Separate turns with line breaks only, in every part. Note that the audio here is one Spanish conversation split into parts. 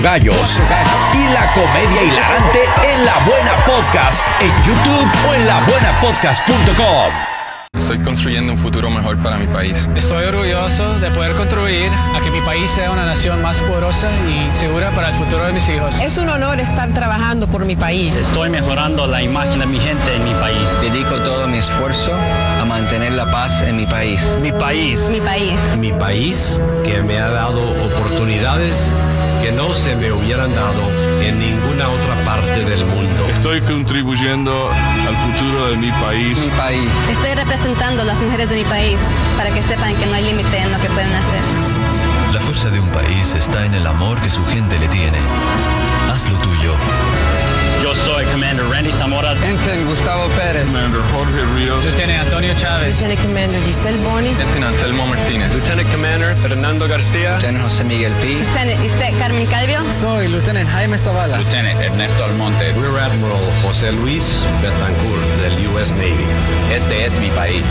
Gallos y la comedia hilarante en La Buena Podcast en YouTube o en labuenapodcast.com.
Estoy construyendo un futuro mejor para mi país.
Estoy orgulloso de poder contribuir a que mi país sea una nación más poderosa y segura para el futuro de mis hijos.
Es un honor estar trabajando por mi país.
Estoy mejorando la imagen de mi gente en mi país.
Dedico todo mi esfuerzo a mantener la paz en mi país.
Mi país.
Mi país.
Mi país, que me ha dado oportunidades que no se me hubieran dado en ninguna otra parte del mundo.
Estoy contribuyendo al futuro de mi país.
Mi país.
Estoy representando a las mujeres de mi país para que sepan que no hay límite en lo que pueden hacer.
La fuerza de un país está en el amor que su gente le tiene. Haz lo tuyo.
Yo soy Commander Randy Zamora.
Ensign Gustavo Pérez.
Commander Jorge Ríos.
Lieutenant Antonio Chávez.
Lieutenant Commander Giselle Bonis.
Lieutenant Anselmo Martínez.
Lieutenant Commander Fernando García.
Lieutenant José Miguel Pi.
Lieutenant Isaac Carmen Calvio.
Soy Lieutenant Jaime Zavala.
Lieutenant Ernesto Almonte.
Rear Admiral José Luis Betancourt del US Navy.
Este es mi país.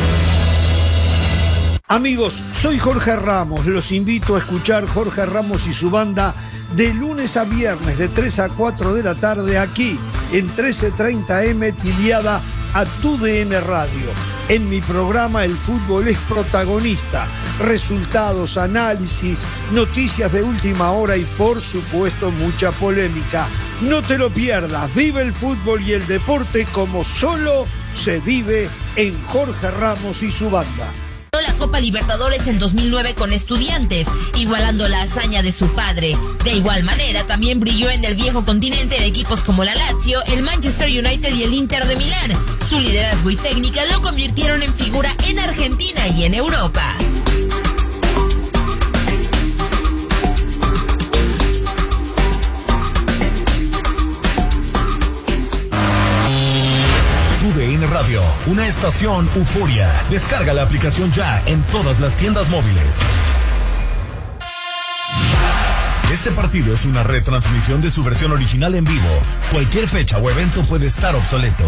Amigos, soy Jorge Ramos. Los invito a escuchar Jorge Ramos y su banda de lunes a viernes de 3 a 4 de la tarde aquí en 1330M Tiliada a TUDN Radio. En mi programa el fútbol es protagonista. Resultados, análisis, noticias de última hora y por supuesto mucha polémica. No te lo pierdas. Vive el fútbol y el deporte como solo se vive en Jorge Ramos y su banda.
La Copa Libertadores en 2009 con Estudiantes, igualando la hazaña de su padre. De igual manera, también brilló en el viejo continente de equipos como la Lazio, el Manchester United y el Inter de Milán. Su liderazgo y técnica lo convirtieron en figura en Argentina y en Europa.
TUDN Radio, una estación euforia. Descarga la aplicación ya en todas las tiendas móviles. Este partido es una retransmisión de su versión original en vivo. Cualquier fecha o evento puede estar obsoleto.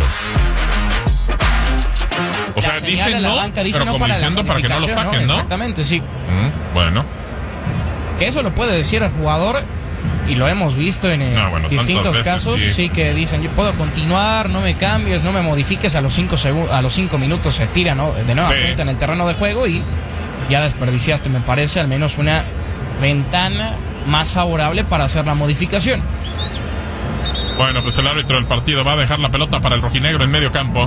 O sea, dicen no, pero como diciendo para que no lo saquen, ¿no?
Exactamente, sí.
Bueno.
Que eso lo puede decir el jugador. Y lo hemos visto en distintos casos, sí, que dicen, yo puedo continuar, no me cambies, no me modifiques, a los 5 minutos se tira, ¿no? De nuevamente en el terreno de juego y ya desperdiciaste, me parece, al menos una ventana más favorable para hacer la modificación.
Bueno, pues el árbitro del partido va a dejar la pelota para el rojinegro en medio campo.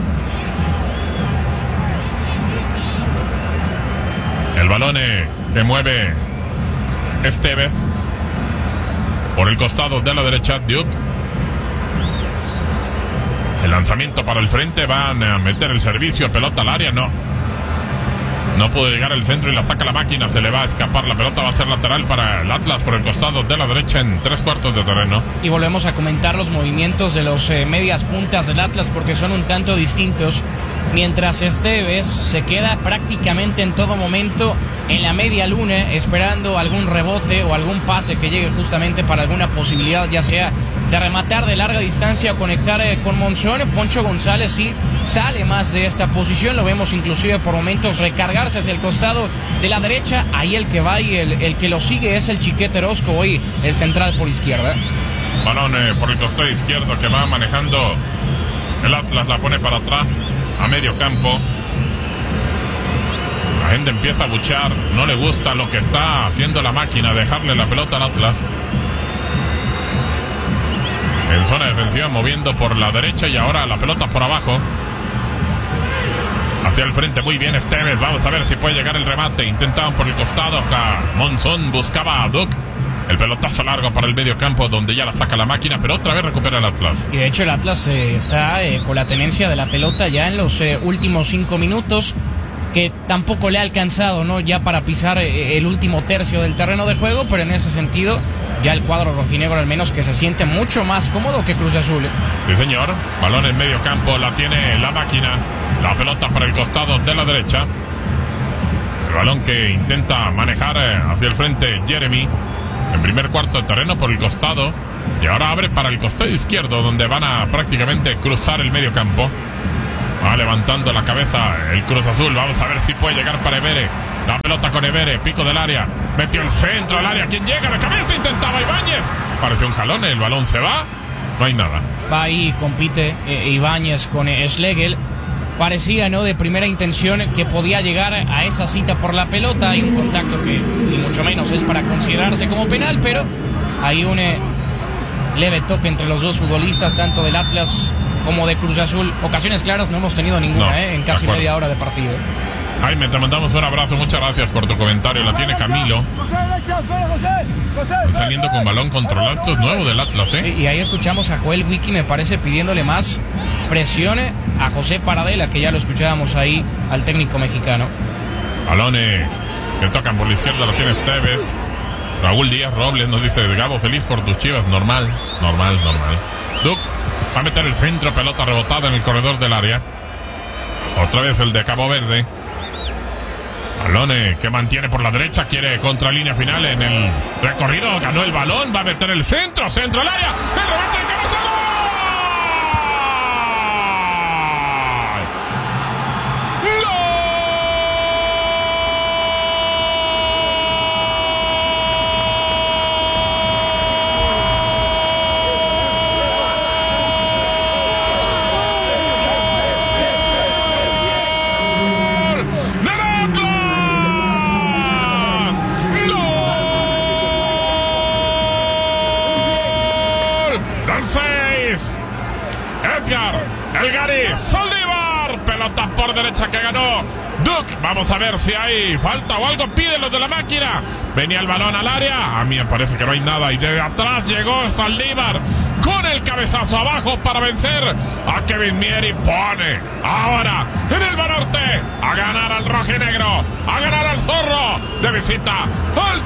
El balón que mueve Esteves. Por el costado de la derecha, Duke. El lanzamiento para el frente. Van a meter el servicio. Pelota al área. No pudo llegar al centro y la saca la máquina. Se le va a escapar. La pelota va a ser lateral para el Atlas por el costado de la derecha en 3/4 de terreno.
Y volvemos a comentar los movimientos de los medias puntas del Atlas porque son un tanto distintos. Mientras Esteves se queda prácticamente en todo momento en la media luna esperando algún rebote o algún pase que llegue justamente para alguna posibilidad, ya sea de rematar de larga distancia o conectar con Monzón. Poncho González sí sale más de esta posición, lo vemos inclusive por momentos recargarse hacia el costado de la derecha. Ahí el que va y el que lo sigue es el Chiquete Orozco, hoy el central por izquierda.
Balón por el costado izquierdo que va manejando el Atlas, la pone para atrás a medio campo. La gente empieza a buchar, no le gusta lo que está haciendo la máquina, dejarle la pelota al Atlas. En zona defensiva moviendo por la derecha y ahora la pelota por abajo. Hacia el frente, muy bien Esteves, vamos a ver si puede llegar el remate. Intentaban por el costado, acá Monzón buscaba a Duke. El pelotazo largo para el medio campo donde ya la saca la máquina, pero otra vez recupera el Atlas.
Y de hecho el Atlas está con la tenencia de la pelota ya en los últimos 5 minutos, que tampoco le ha alcanzado, ¿no? Ya para pisar el último tercio del terreno de juego, pero en ese sentido ya el cuadro rojinegro al menos que se siente mucho más cómodo que Cruz Azul.
Sí, señor. Balón en medio campo, la tiene la máquina. La pelota para el costado de la derecha. El balón que intenta manejar hacia el frente Jeremy. En primer cuarto de terreno por el costado. Y ahora abre para el costado izquierdo, donde van a prácticamente cruzar el medio campo. Va levantando la cabeza el Cruz Azul. Vamos a ver si puede llegar para Evere. La pelota con Evere, pico del área. Metió el centro al área. ¿Quién llega? De cabeza intentaba Ibáñez. Pareció un jalón, el balón se va. No hay nada.
Va ahí, compite Ibáñez con Schlegel. Parecía, ¿no?, de primera intención que podía llegar a esa cita por la pelota. Hay un contacto que ni mucho menos es para considerarse como penal, pero hay un leve toque entre los dos futbolistas, tanto del Atlas como de Cruz Azul. Ocasiones claras no hemos tenido ninguna, en casi media hora de partido.
Jaime, te mandamos un abrazo, muchas gracias por tu comentario. La tiene Camilo. Están saliendo con balón controlado. Esto es nuevo del Atlas,
Y ahí escuchamos a Joel Wiki, me parece, pidiéndole más presión a José Paradela, que ya lo escuchábamos ahí, al técnico mexicano.
Balón que tocan por la izquierda, lo tiene Esteves. Raúl Díaz Robles nos dice: Gabo, feliz por tus Chivas. Normal. Duke va a meter el centro, pelota rebotada en el corredor del área. Otra vez el de Cabo Verde. Balón que mantiene por la derecha, quiere contralínea final en el recorrido, ganó el balón, va a meter el centro al área, el remate de cabeza, el Gary Saldívar, pelota por derecha que ganó Duke. Vamos a ver si hay falta o algo. Piden los de la máquina. Venía el balón al área. A mí me parece que no hay nada. Y de atrás llegó Saldívar con el cabezazo abajo para vencer a Kevin Mier. Y pone ahora en el Banorte a ganar al rojinegro, a ganar al zorro de visita al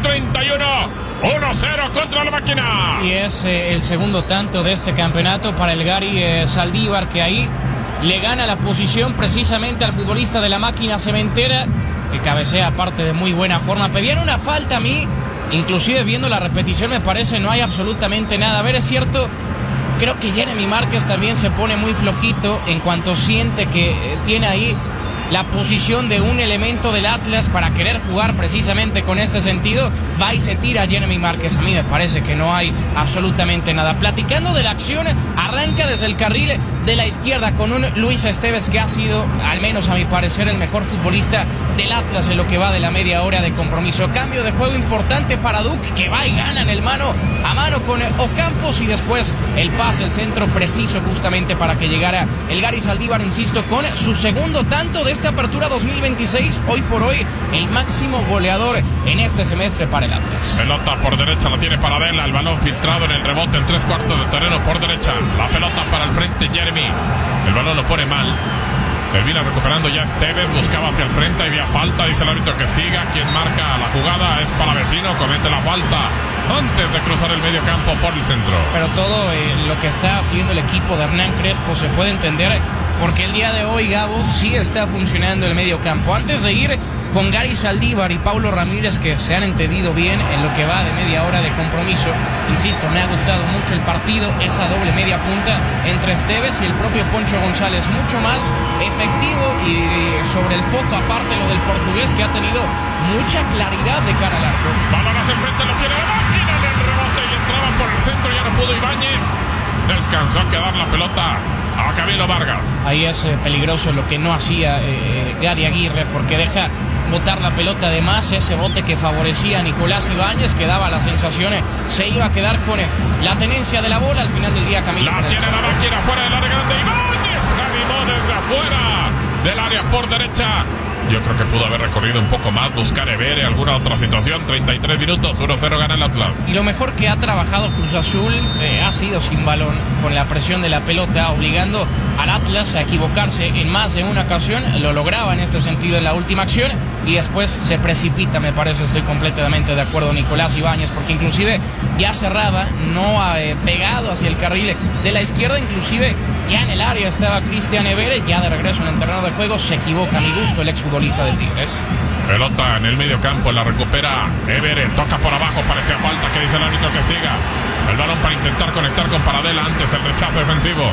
31. 1-0 contra la máquina.
Y es el segundo tanto de este campeonato para el Gary Saldívar, que ahí le gana la posición precisamente al futbolista de la máquina cementera, que cabecea aparte de muy buena forma. Pedían una falta a mí, inclusive viendo la repetición me parece no hay absolutamente nada. A ver, es cierto, creo que Jeremy Márquez también se pone muy flojito en cuanto siente que tiene ahí la posición de un elemento del Atlas para querer jugar precisamente con este sentido. Va y se tira a Jeremy Márquez. A mí me parece que no hay absolutamente nada. Platicando de la acción, arranca desde el carril de la izquierda con un Luis Esteves que ha sido, al menos a mi parecer, el mejor futbolista del Atlas en lo que va de la media hora de compromiso. Cambio de juego importante para Duke, que va y gana en el mano a mano con Ocampos, y después el pase, el centro preciso justamente para que llegara el Gary Saldívar, insisto, con su segundo tanto de esta apertura 2026, hoy por hoy el máximo goleador en este semestre para el Atlas.
Pelota por derecha la tiene Paradela, el balón filtrado en el rebote en 3/4 de terreno por derecha, la pelota para el frente Jeremy, el balón lo pone mal, termina recuperando ya Esteves, buscaba hacia el frente, había falta, dice el árbitro que siga, quien marca la jugada es Palavecino, comete la falta antes de cruzar el medio campo por el centro.
Pero todo lo que está haciendo el equipo de Hernán Crespo se puede entender, porque el día de hoy, Gabo, sí está funcionando el medio campo. Antes de ir con Gary Saldívar y Paulo Ramírez, que se han entendido bien en lo que va de media hora de compromiso, insisto, me ha gustado mucho el partido, esa doble media punta entre Esteves y el propio Poncho González, mucho más efectivo, y sobre el foco, aparte lo del portugués, que ha tenido mucha claridad de cara al arco.
Balón hacia el frente, lo tiene la máquina en el rebote y entraba por el centro, ya no pudo Ibáñez, le alcanzó a quedar la pelota a Camilo Vargas.
Ahí es peligroso lo que no hacía Gary Aguirre, porque deja botar la pelota de más, ese bote que favorecía a Nicolás Ibáñez, que daba la sensación se iba a quedar con la tenencia de la bola. Al final del día, Camilo
la tiene la máquina fuera del área grande, Ibáñez animó desde afuera del área por derecha. Yo creo que pudo haber recorrido un poco más, buscar Evere, alguna otra situación. 33 minutos, 1-0 gana el Atlas.
Y lo mejor que ha trabajado Cruz Azul ha sido sin balón, con la presión de la pelota, obligando al Atlas a equivocarse en más de una ocasión. Lo lograba en este sentido en la última acción, y después se precipita, me parece, estoy completamente de acuerdo, Nicolás Ibáñez, porque inclusive ya cerraba, no ha pegado hacia el carril de la izquierda, inclusive ya en el área estaba Cristian Evere, ya de regreso en el terreno de juego, se equivoca a mi gusto el exfutbolista del Tigres.
Pelota en el medio campo, la recupera Evere, toca por abajo, parecía falta, que dice el árbitro que siga. El balón para intentar conectar con Paradela, antes el rechazo defensivo.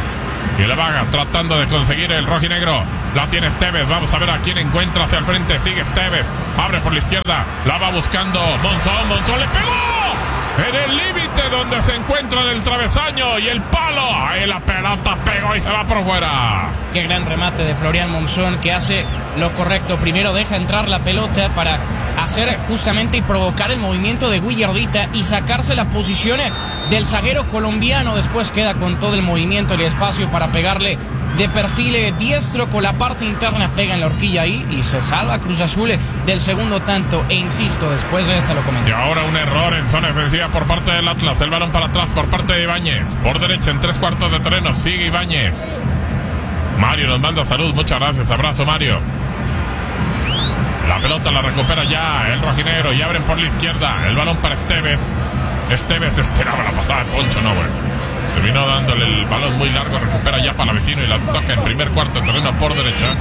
Y la va tratando de conseguir el rojinegro. La tiene Esteves. Vamos a ver a quién encuentra hacia el frente. Sigue Esteves. Abre por la izquierda. La va buscando Monzón. Monzón le pegó en el límite donde se encuentra en el travesaño y el palo. Ahí la pelota pegó y se va por fuera.
Qué gran remate de Florian Monzón, que hace lo correcto. Primero deja entrar la pelota para hacer justamente y provocar el movimiento de Guillardita y sacarse la posición del zaguero colombiano. Después queda con todo el movimiento y el espacio para pegarle de perfil diestro con la parte interna, pega en la horquilla ahí y se salva Cruz Azul del segundo tanto. E insisto, después de esta lo comento.
Y ahora un error en zona defensiva por parte del Atlas. El balón para atrás por parte de Ibáñez. Por derecha en 3/4 de terreno. Sigue Ibáñez. Mario nos manda salud. Muchas gracias. Abrazo, Mario. La pelota la recupera ya el rojinegro y abren por la izquierda. El balón para Esteves. Esteves esperaba la pasada de Poncho, no, güey. Terminó dándole el balón muy largo, recupera ya Palavecino y la toca en primer cuarto de terreno por derecha.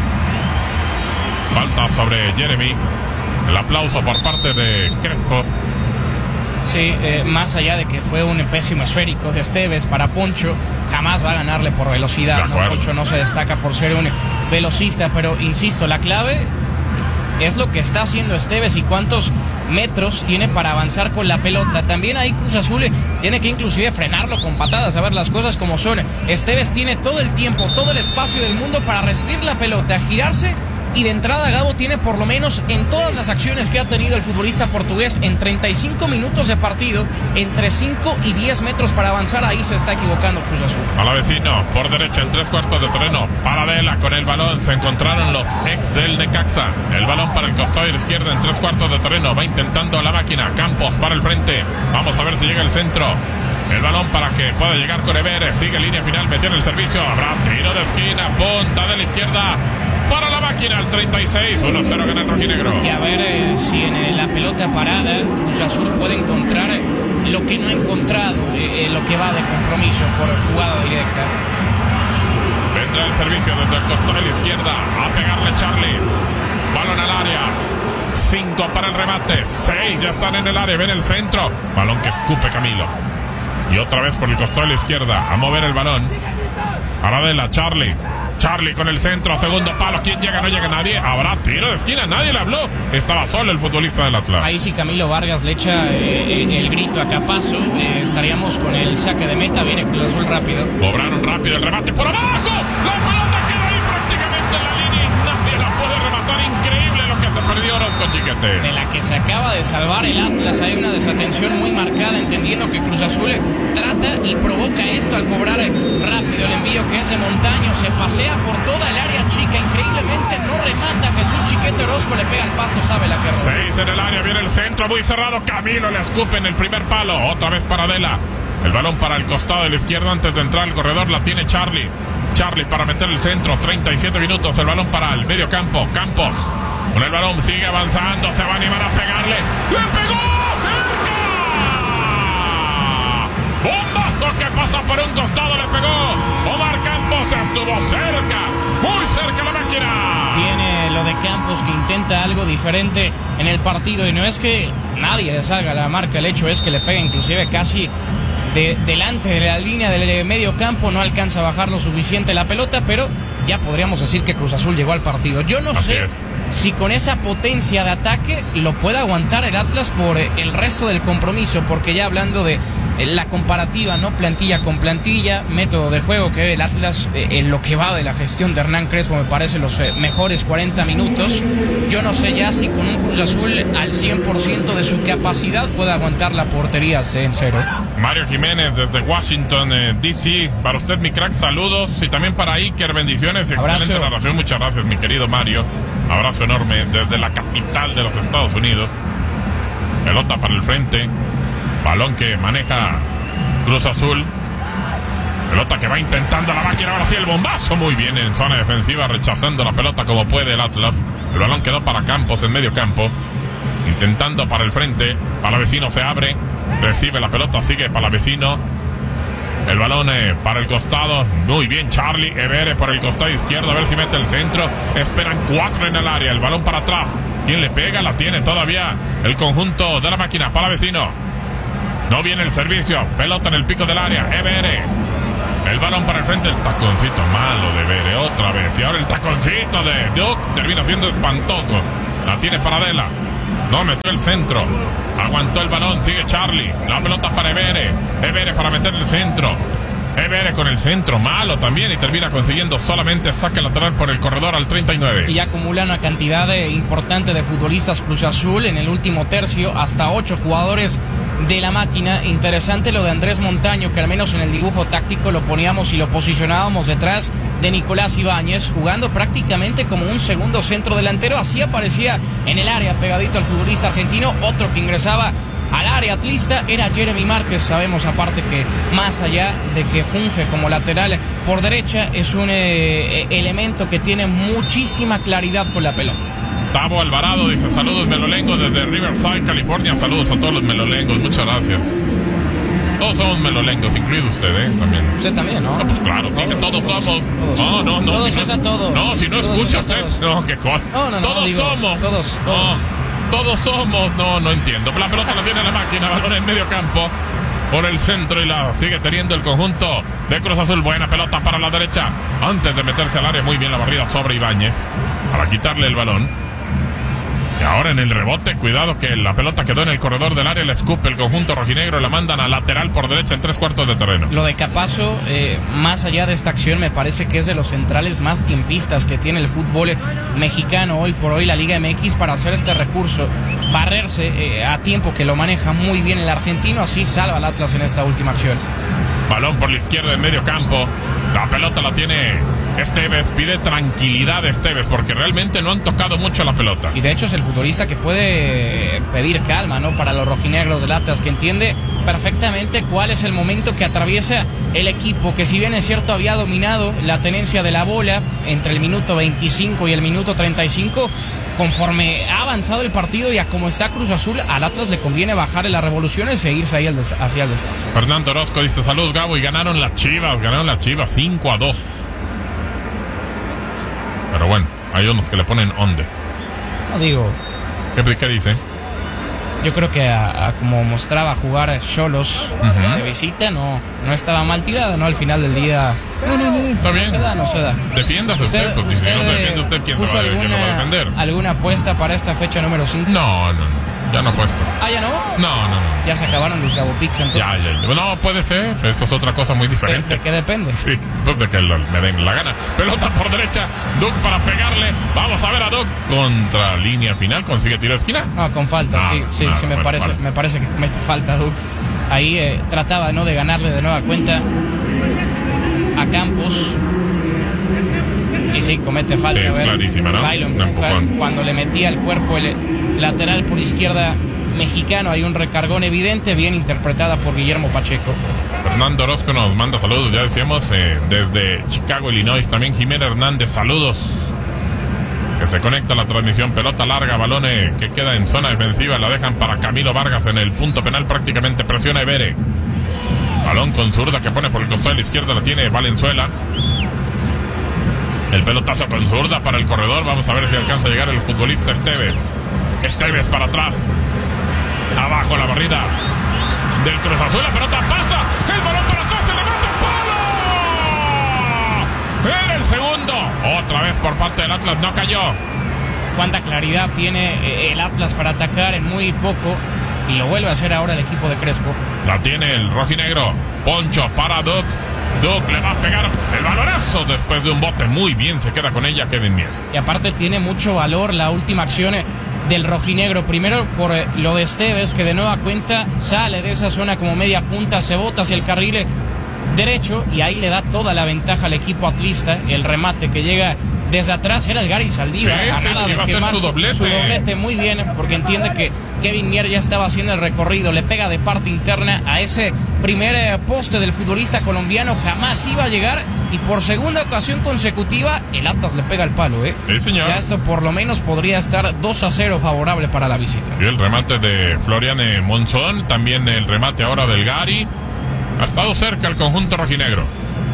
Falta sobre Jeremy. El aplauso por parte de Crespo.
Sí, más allá de que fue un pésimo esférico de Esteves para Poncho, jamás va a ganarle por velocidad, ¿no? Poncho no se destaca por ser un velocista, pero insisto, la clave es lo que está haciendo Esteves y cuántos metros tiene para avanzar con la pelota. También ahí Cruz Azul tiene que inclusive frenarlo con patadas, a ver las cosas como son. Esteves tiene todo el tiempo, todo el espacio del mundo para recibir la pelota, girarse, y de entrada Gabo tiene por lo menos en todas las acciones que ha tenido el futbolista portugués en 35 minutos de partido, entre 5 y 10 metros para avanzar. Ahí se está equivocando Cruz Azul.
Palavecino por derecha en 3/4 de terreno. Paradela con el balón. Se encontraron los ex del Necaxa. El balón para el costado de la izquierda en 3/4 de terreno. Va intentando la máquina. Campos para el frente. Vamos a ver si llega el centro. El balón para que pueda llegar con Ever. Sigue línea final. Metió en el servicio. Habrá tiro de esquina. Punta de la izquierda. Para la máquina, el 36, 1-0 gana el rojinegro.
Y a ver si en la pelota parada Cruz Azul puede encontrar lo que no ha encontrado, lo que va de compromiso por jugada directa.
Vendrá el servicio desde el costado de la izquierda, a pegarle Charlie. Balón al área, 5 para el remate, 6 ya están en el área, ven el centro. Balón que escupe Camilo. Y otra vez por el costado de la izquierda, a mover el balón. Paradela, Charlie con el centro, segundo palo. ¿Quién llega? No llega nadie. Habrá tiro de esquina, nadie le habló. Estaba solo el futbolista del Atlas.
Ahí sí Camilo Vargas le echa el grito a Capazo. Estaríamos con el saque de meta. Viene Cruz Azul rápido.
Cobraron rápido el remate por abajo. La pelota queda ahí prácticamente en la línea y nadie la puede rematar. Increíble lo que se perdió Orozco Chiquete.
De la que se acaba de salvar el Atlas. Hay una desatención muy marcada, entendiendo que Cruz Azul trata y provoca esto al cobrar rápido el envío, que es de Montaño. Se pasea por toda el área chica, increíblemente no remata Jesús Chiquete. Orozco le pega al pasto, sabe la que
6 en el área, viene el centro muy cerrado. Camilo le escupe en el primer palo. Otra vez para Adela. El balón para el costado de la izquierda antes de entrar al corredor. La tiene Charlie para meter el centro. 37 minutos. El balón para el medio campo. Campos con el balón sigue avanzando. Se va a animar a pegarle. ¡Le pegó! ¡Cerca! ¡Bombazo que pasa por un costado! Le pegó. Omar Campos estuvo cerca. Muy cerca la máquina.
Viene lo de Campos, que intenta algo diferente en el partido. Y no es que nadie le salga la marca. El hecho es que le pega inclusive casi delante de la línea del medio campo. No alcanza a bajar lo suficiente la pelota, pero ya podríamos decir que Cruz Azul llegó al partido. Yo no sé si con esa potencia de ataque lo puede aguantar el Atlas por el resto del compromiso, porque ya hablando de la comparativa, ¿no? Plantilla con plantilla, método de juego que ve el Atlas en lo que va de la gestión de Hernán Crespo, me parece los mejores 40 minutos. Yo no sé ya si con un Cruz Azul al 100% de su capacidad puede aguantar la portería en cero.
Mario Jiménez desde Washington, D.C. Para usted, mi crack, saludos. Y también para Iker, bendiciones y excelente narración. Muchas gracias, mi querido Mario. Abrazo enorme desde la capital de los Estados Unidos. Pelota para el frente. Balón que maneja Cruz Azul. Pelota que va intentando la máquina. Ahora sí el bombazo. Muy bien en zona defensiva, rechazando la pelota como puede el Atlas. El balón quedó para Campos en medio campo. Intentando para el frente. Palavecino se abre. Recibe la pelota. Sigue Palavecino. El balón para el costado. Muy bien Charlie. Evere por el costado izquierdo. A ver si mete el centro. Esperan 4 en el área. El balón para atrás. ¿Quién le pega? La tiene todavía el conjunto de la máquina. Palavecino. No viene el servicio. Pelota en el pico del área. Evere. El balón para el frente, el taconcito malo de Bere, otra vez. Y ahora el taconcito de Duke termina siendo espantoso. La tiene para Dela. No metió el centro. Aguantó el balón, sigue Charlie. La pelota para Ebere. Ebere para meter el centro. Ebere con el centro, malo también, y termina consiguiendo solamente saque lateral por el corredor al 39.
Y acumula una cantidad importante de futbolistas Cruz Azul en el último tercio, hasta 8 jugadores de la máquina. Interesante lo de Andrés Montaño, que al menos en el dibujo táctico lo poníamos y lo posicionábamos detrás de Nicolás Ibáñez, jugando prácticamente como un segundo centro delantero. Así aparecía en el área, pegadito al futbolista argentino. Otro que ingresaba al área atlista era Jeremy Márquez. Sabemos aparte que más allá de que funge como lateral por derecha, es un elemento que tiene muchísima claridad con la pelota.
Tavo Alvarado dice: saludos melolengos desde Riverside, California. Saludos a todos los melolengos, muchas gracias. Todos somos melolengos, incluido usted, también.
Usted también, ¿no?
No, pues claro, dije todos somos. No.
Todos
si
es a todos.
No, si no escucha usted. No, qué cosa.
No,
todos
digo,
somos.
Todos.
Todos somos. No entiendo. La pelota la tiene la máquina, balón en medio campo. Por el centro y la sigue teniendo el conjunto de Cruz Azul. Buena pelota para la derecha. Antes de meterse al área, muy bien la barrida sobre Ibáñez para quitarle el balón. Y ahora en el rebote, cuidado que la pelota quedó en el corredor del área, le escupe el conjunto rojinegro, la mandan a lateral por derecha en 3/4 de terreno.
Lo de Capazo, más allá de esta acción, me parece que es de los centrales más tiempistas que tiene el fútbol mexicano hoy por hoy, la Liga MX, para hacer este recurso, barrerse a tiempo, que lo maneja muy bien el argentino, así salva al Atlas en esta última acción.
Balón por la izquierda en medio campo, la pelota la tiene Esteves, pide tranquilidad Esteves, porque realmente no han tocado mucho la pelota.
Y de hecho es el futbolista que puede pedir calma, ¿no? Para los rojinegros del Atlas, que entiende perfectamente cuál es el momento que atraviesa el equipo, que si bien es cierto había dominado la tenencia de la bola entre el minuto 25 y el minuto 35, conforme ha avanzado el partido y a como está Cruz Azul, al Atlas le conviene bajar en las revoluciones e irse ahí hacia el descanso.
Fernando Orozco dice: salud Gabo, y ganaron las Chivas 5-2. Pero bueno, hay unos que le ponen onde.
No digo.
¿Qué dice?
Yo creo que a como mostraba jugar Xolos de visita, no estaba mal tirada, ¿no? Al final del día. No.
Está bien.
No se da.
Defiéndase usted, porque si no se defiende usted, ¿quién lo va a defender?
¿Alguna apuesta para esta fecha número 5?
No. Ya no apuesto.
¿Ah, ya no?
No.
Ya se acabaron los Gabo Picks, entonces.
Ya. No, puede ser. Eso es otra cosa muy diferente.
¿De qué depende?
Sí, pues de que me den la gana. Pelota por derecha. Duke para pegarle. Vamos a ver a Duke. Contra línea final. ¿Consigue tiro de esquina?
No, con falta. Sí, me parece que comete falta Duke. Ahí trataba, ¿no? De ganarle de nueva cuenta a Campos. Y sí, comete falta.
Es clarísima, ¿no?
Cuando le metía el cuerpo el lateral por izquierda mexicano, hay un recargón evidente, bien interpretada por Guillermo Pacheco.
Fernando Orozco nos manda saludos, ya decíamos, desde Chicago, Illinois. También Jimena Hernández, saludos. Que se conecta a la transmisión. Pelota larga, balón que queda en zona defensiva. La dejan para Camilo Vargas en el punto penal. Prácticamente presiona Ebere. Balón con zurda que pone por el costado de la izquierda. La tiene Valenzuela. El pelotazo con zurda para el corredor. Vamos a ver si alcanza a llegar el futbolista Esteves. Esteves para atrás. Abajo la barrida del Cruz Azul. La pelota pasa. El balón para atrás. Se le mete el palo. Era el segundo. Otra vez por parte del Atlas. No cayó.
Cuánta claridad tiene el Atlas para atacar en muy poco. Y lo vuelve a hacer ahora el equipo de Crespo.
La tiene el rojinegro. Poncho para Duke. Duke le va a pegar el balonazo después de un bote. Muy bien, se queda con ella Kevin Mier.
Y aparte tiene mucho valor la última acción del rojinegro. Primero por lo de Esteves, que de nueva cuenta sale de esa zona como media punta, se bota hacia el carril derecho y ahí le da toda la ventaja al equipo atlista. El remate que llega desde atrás era el Gary Saldívar.
Sí, iba a ser su doblete.
Muy bien, porque entiende que Kevin Mier ya estaba haciendo el recorrido. Le pega de parte interna a ese primer poste del futbolista colombiano. Jamás iba a llegar y por segunda ocasión consecutiva el Atlas le pega el palo.
Sí, señor.
Ya esto por lo menos podría estar 2-0 favorable para la visita.
Y el remate de Florian Monzón, también el remate ahora del Gary. Ha estado cerca el conjunto rojinegro.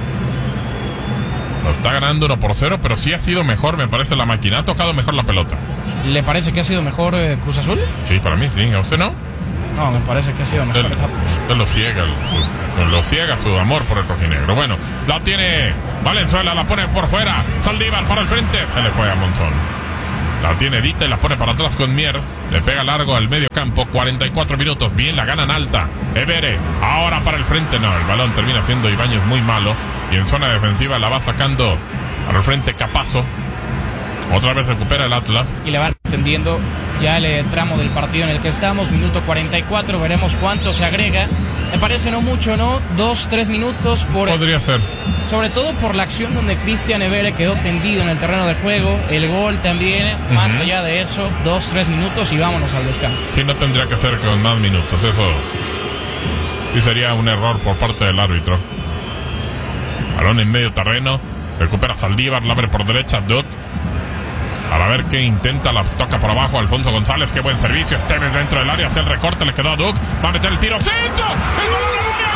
Lo está ganando 1-0, pero sí ha sido mejor, me parece, la máquina. Ha tocado mejor la pelota.
¿Le parece que ha sido mejor Cruz Azul?
Sí, para mí sí. ¿A usted no?
No, me parece que ha sido mejor.
Usted lo ciega lo ciega su amor por el rojinegro. Bueno, la tiene Valenzuela, la pone por fuera. Saldívar para el frente, se le fue a Monzón. La tiene Dita y la pone para atrás con Mier. Le pega largo al medio campo. 44 minutos. Bien, la ganan alta. Evere. Ahora para el frente. No, el balón termina siendo Ibáñez muy malo. Y en zona defensiva la va sacando al frente Capazo. Otra vez recupera el Atlas.
Y le va entendiendo ya el tramo del partido en el que estamos. Minuto 44. Veremos cuánto se agrega. Me parece no mucho, ¿no? 2-3 minutos.
Podría ser.
Sobre todo por la acción donde Cristian Evere quedó tendido en el terreno de juego. El gol también. Más allá de eso, 2-3 minutos y vámonos al descanso.
Sí, no tendría que ser con más minutos. Eso sí sería un error por parte del árbitro. Balón en medio terreno. Recupera Saldívar, la abre por derecha. Duck. Para ver qué intenta, la toca por abajo Alfonso González, qué buen servicio. Esteves dentro del área, hace el recorte, le quedó a Duck. Va a meter el tiro, ¡centro! ¡El balón en área,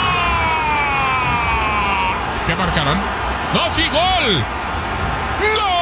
gol! ¿Qué marcaron? ¡No, sí, gol! ¡Gol!